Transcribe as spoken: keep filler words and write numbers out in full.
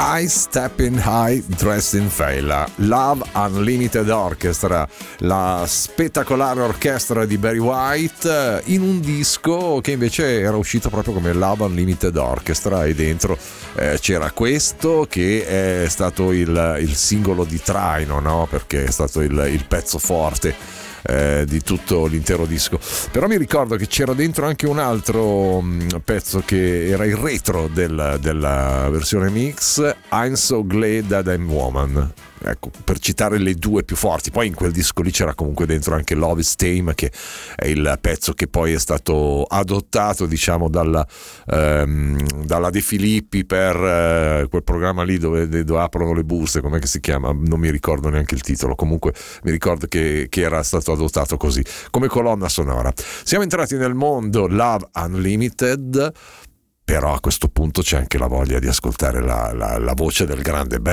I Stepping High Dressed in Fela, Love Unlimited Orchestra, la spettacolare orchestra di Barry White in un disco che invece era uscito proprio come Love Unlimited Orchestra, e dentro eh, c'era questo che è stato il, il singolo di traino, no? Perché è stato il, il pezzo forte Eh, di tutto l'intero disco. Però mi ricordo che c'era dentro anche un altro mh, pezzo che era il retro del, della versione mix, I'm So Glad That I'm Woman, ecco, per citare le due più forti. Poi in quel disco lì c'era comunque dentro anche Love Is Tame, che è il pezzo che poi è stato adottato, diciamo, dalla, ehm, dalla De Filippi per eh, quel programma lì dove, dove aprono le buste, com'è che si chiama? Non mi ricordo neanche il titolo, comunque mi ricordo che, che era stato adottato così come colonna sonora. Siamo entrati nel mondo Love Unlimited, però a questo punto c'è anche la voglia di ascoltare la, la, la voce del grande